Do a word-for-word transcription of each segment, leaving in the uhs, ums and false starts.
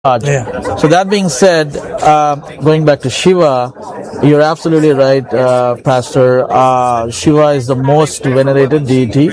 Yeah. So that being said, uh, going back to Shiva, you're absolutely right, uh, Pastor. Uh, Shiva is the most venerated deity.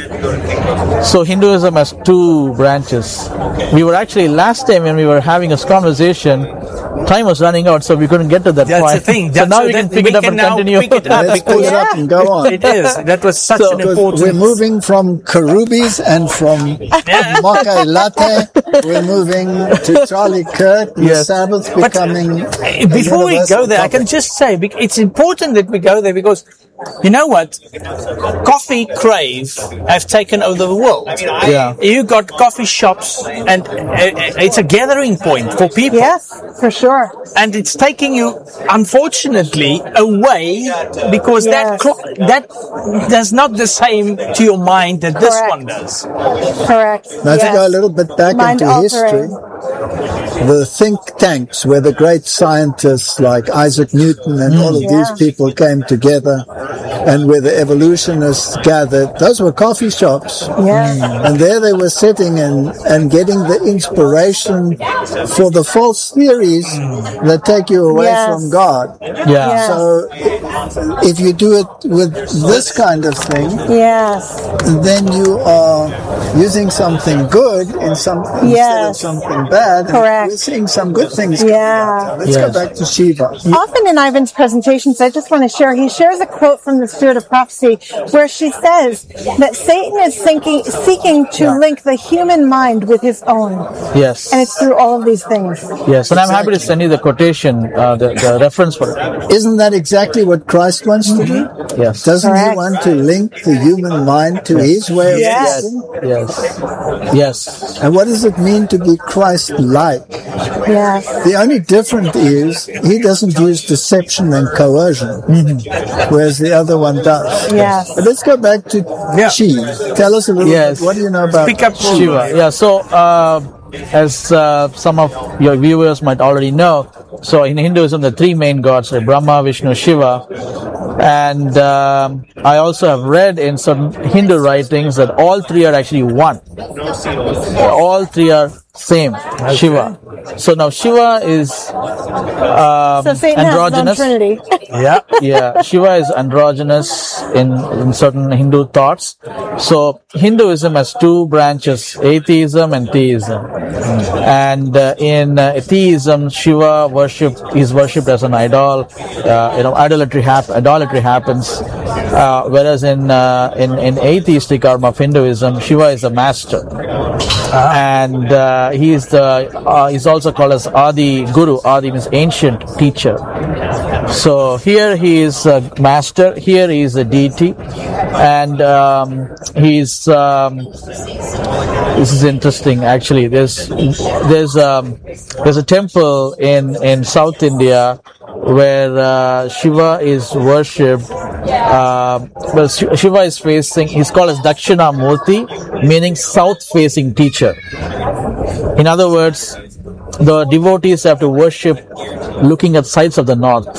So Hinduism has two branches. We were actually, last time when we were having this conversation, time was running out, so we couldn't get to that That's point. the thing. So That's now so we can that pick we it up can and now continue. pick it up Let's pull it up and go on. It is. That was such So- an Because important. we're moving from Karubis and from Mocha Latte, we're moving to Charlie Kirk, the Yes. Sabbath But, becoming uh, Before a we universal go there, I can topic. just say bec- it's important that we go there because you know what? Coffee crave have taken over the world. Yeah. You got coffee shops, and uh, it's a gathering point for people. Yes, for sure. And it's taking you, unfortunately, away because that Yes. cl- that does not the same to your mind that this Correct. one does. Correct. Now, to yes. go a little bit back Mind into history, altering. the think tanks where the great scientists like Isaac Newton and all of Yeah. these people came together, and where the evolutionists gathered, those were coffee shops. Yes. And there they were sitting and, and getting the inspiration for the false theories that take you away Yes. from God. Yeah. Yes. So if you do it with this kind of thing, Yes. then you are using something good in some instead of Yes. something bad. And Correct. we're seeing some good things coming Yeah. out. Now, let's Yes. go back to Shiva. Often in Ivan's presentations, I just want to share, he shares a quote from the Spirit of Prophecy where she says that Satan is thinking, seeking to Yeah. link the human mind with his own. Yes. And it's through all of these things. Yes. And I'm happy to send you the quotation, uh, the, the reference for it. Isn't that exactly what Christ wants to do? Yes. Doesn't Correct. he want to link the human mind to his way of Yes. thinking? Yes. Yes. And what does it mean to be Christ-like? Yes. The only difference is he doesn't use deception and coercion, whereas the other one does. Yes. But let's go back to Yeah. Chi. Tell us a little Yes. bit. What do you know about Pick up Shiva. Yeah. So, uh, as uh, some of your viewers might already know, so in Hinduism, the three main gods are Brahma, Vishnu, Shiva. And um, I also have read in some Hindu writings that all three are actually one. All three are same, Shiva. So now Shiva is um, So Satan has his own androgynous. trinity. Yeah. Yeah, Shiva is androgynous in, in certain Hindu thoughts. So Hinduism has two branches, atheism and theism. And uh, in uh, theism, Shiva worship is worshipped as an idol. Uh, you know, idolatry hap- idolatry happens. Uh, whereas in, uh, in in atheistic arm of Hinduism, Shiva is the master. And uh, he is the uh, he's also called as Adi Guru. Adi means ancient teacher. So here he is a master, here he is a deity, and um, he's um, this is interesting actually. There's there's um, there's a temple in in South India where uh, Shiva is worshipped. Uh, well, Shiva is facing. He's called as Dakshina Murti, meaning south-facing teacher. In other words, the devotees have to worship looking at sides of the north.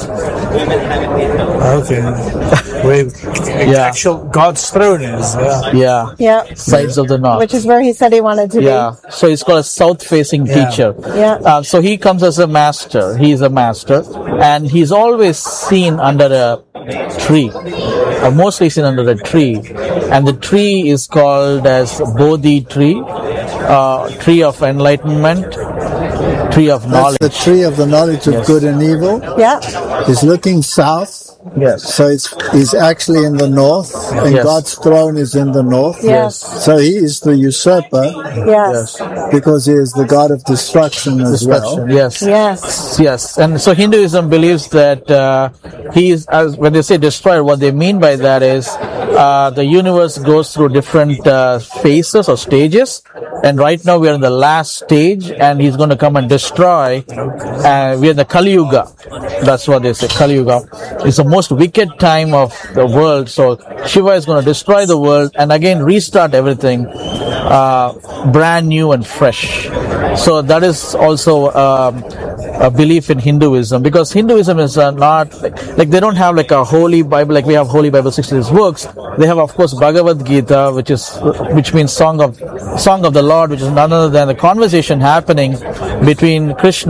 Okay. Where Yeah. actual God's throne is. Yeah. Yeah, Yeah. sides of the north. Which is where he said he wanted to Yeah, so he's called a south-facing Yeah. teacher. Yeah. Uh, so he comes as a master. He's a master, and he's always seen under a tree, or mostly seen under a tree, and the tree is called as Bodhi tree, uh, tree of enlightenment, tree of That's knowledge. the tree of the knowledge of Yes. good and evil. be. Yeah. He's looking south, Yes. so it's he's actually in the north, and Yes. God's throne is in the north. Yes. So he is the usurper Yes. because he is the God of destruction as Destruction. well. Yes. Yes. Yes, and so Hinduism believes that uh, he is, as when they say destroyer, what they mean by that is uh, the universe goes through different uh, phases or stages, and right now we are in the last stage, and he's going to come and destroy. Uh, we are in the Kali Yuga. That's what they say. Kali Yuga. It's the most wicked time of the world. So Shiva is going to destroy the world and again restart everything uh, brand new and fresh. So that is also um, a belief in Hinduism, because Hinduism is uh, not like, like they don't have like a holy Bible like we have Holy Bible, sixty-six books. They have, of course, Bhagavad Gita, which is which means song of song of the Lord, which is none other than the conversation happening between Krishna